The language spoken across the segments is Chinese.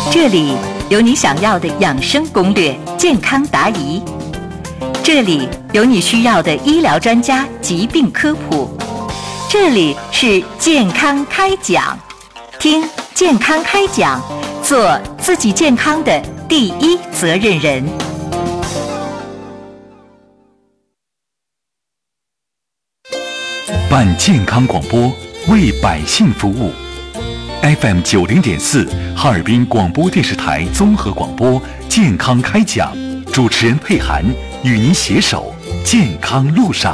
这里有你想要的养生攻略、健康答疑，这里有你需要的医疗专家疾病科普，这里是健康开讲，听健康开讲，做自己健康的第一责任人。 办健康广播，为百姓服务。FM 90.4，哈尔滨广播电视台综合广播健康开讲，主持人佩涵与您携手健康路上。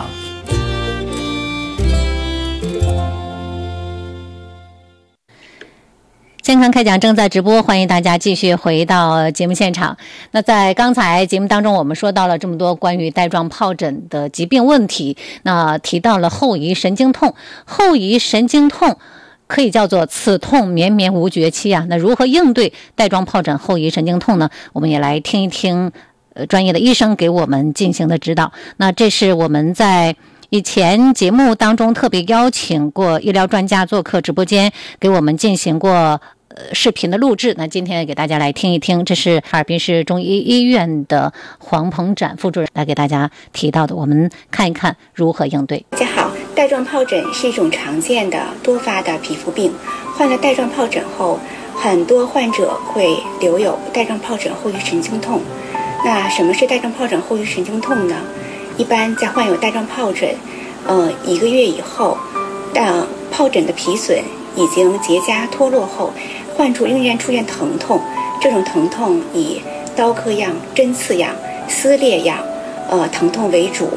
健康开讲正在直播，欢迎大家继续回到节目现场。那在刚才节目当中，我们说到了这么多关于带状疱疹的疾病问题，那提到了后遗神经痛，后遗神经痛可以叫做此痛绵绵无绝期啊。那如何应对带状疱疹后遗神经痛呢？我们也来听一听专业的医生给我们进行的指导。那这是我们在以前节目当中特别邀请过医疗专家做客直播间，给我们进行过视频的录制。那今天给大家来听一听，这是哈尔滨市中医医院的黄鹏展副主任来给大家提到的，我们看一看如何应对。 大家好，带状疱疹是一种常见的多发的皮肤病，患了带状疱疹后，很多患者会留有带状疱疹后遗神经痛。那什么是带状疱疹后遗神经痛呢？一般在患有带状疱疹1个月以后，疱疹的皮损已经结痂脱落后，患处仍然出现疼痛，这种疼痛以刀割样、针刺样、撕裂样疼痛为主，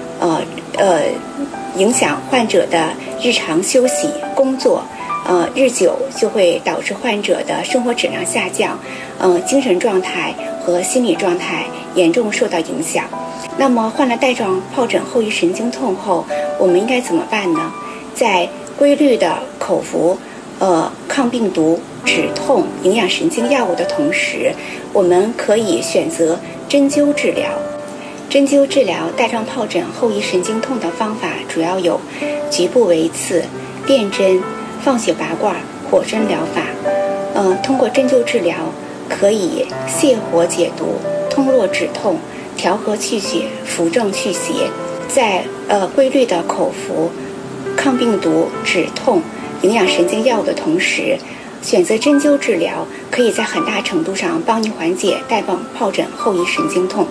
影响患者的日常休息工作，日久就会导致患者的生活质量下降，精神状态和心理状态严重受到影响。那么患了带状疱疹后遗神经痛后，我们应该怎么办呢？在规律的口服抗病毒、止痛、营养神经药物的同时，我们可以选择针灸治疗。针灸治疗带状疱疹后遗神经痛的方法主要有局部围刺、电针、放血拔罐、火针疗法。通过针灸治疗可以泻火解毒、通络止痛、调和去血、扶正祛邪。在规律的口服抗病毒、止痛、营养神经药物的同时，选择针灸治疗可以在很大程度上帮你缓解带状疱疹后遗神经痛。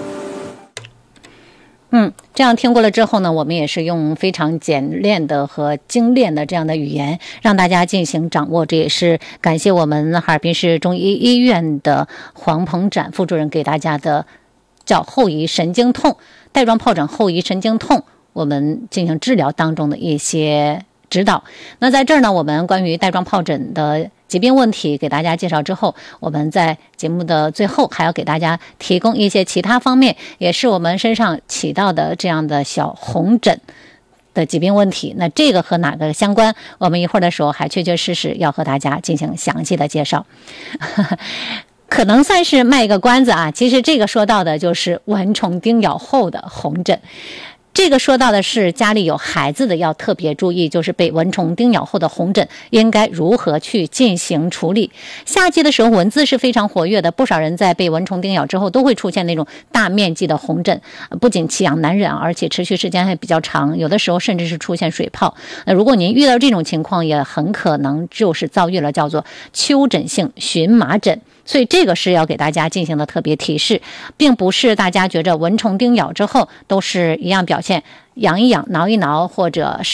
这样听过了之后呢，我们也是用非常简练的和精炼的这样的语言让大家进行掌握。这也是感谢我们哈尔滨市中医医院的黄鹏展副主任给大家的叫后遗神经痛、带状疱疹后遗神经痛我们进行治疗当中的一些指导。那在这儿呢，我们关于带状疱疹的疾病问题给大家介绍之后，我们在节目的最后还要给大家提供一些其他方面也是我们身上起到的这样的小红疹的疾病问题。那这个和哪个相关，我们一会儿的时候还确确实实要和大家进行详细的介绍可能算是卖一个关子啊，其实这个说到的就是蚊虫叮咬后的红疹。这个说到的是家里有孩子的要特别注意，就是被蚊虫叮咬后的红疹应该如何去进行处理。夏季的时候蚊子是非常活跃的，不少人在被蚊虫叮咬之后都会出现那种大面积的红疹，不仅奇痒难忍，而且持续时间还比较长，有的时候甚至是出现水泡。那如果您遇到这种情况，也很可能就是遭遇了叫做丘疹性荨麻疹。所以这个是要给大家进行的特别提示，并不是大家觉着蚊虫叮咬之后都是一样表现，痒一痒、挠一挠，或者是